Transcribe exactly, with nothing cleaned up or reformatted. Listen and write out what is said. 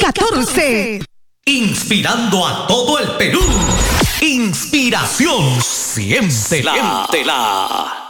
catorce. Inspirando a todo el Perú. Inspiración. Siéntela. Siéntela.